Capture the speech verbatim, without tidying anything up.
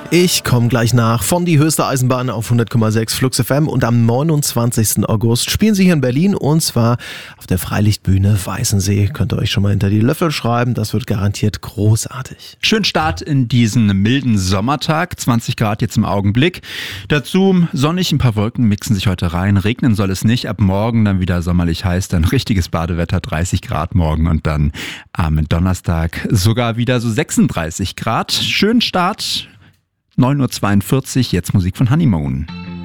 Ich komme gleich nach von die höchste Eisenbahn auf hundert Komma sechs Flux F M und am neunundzwanzigsten August spielen sie hier in Berlin und zwar auf der Freilichtbühne Weißensee. Könnt ihr euch schon mal hinter die Löffel schreiben, das wird garantiert großartig. Schön Start in diesen milden Sommertag, zwanzig Grad jetzt im Augenblick. Dazu sonnig, ein paar Wolken mixen sich heute rein, regnen soll es nicht, ab morgen dann wieder sommerlich heiß, dann richtiges Badewetter, dreißig Grad morgen und dann am Donnerstag sogar wieder so sechsunddreißig Grad. Schönen Start. neun Uhr zweiundvierzig, jetzt Musik von Honeymoon.